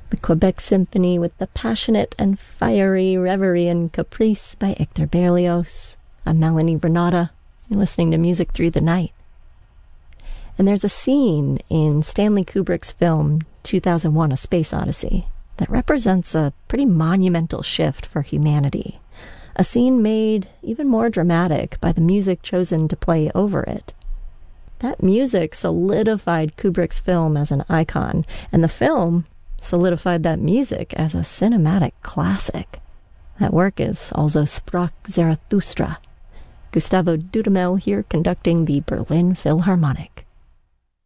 The Quebec Symphony with the passionate and fiery Reverie and Caprice by Hector Berlioz. I'm Melanie Renata. You're listening to Music Through the Night. And there's a scene in Stanley Kubrick's film 2001: A Space Odyssey that represents a pretty monumental shift for humanity. A scene made even more dramatic by the music chosen to play over it. That music solidified Kubrick's film as an icon, and the film solidified that music as a cinematic classic. That work is Also Sprach Zarathustra. Gustavo Dudamel here conducting the Berlin Philharmonic.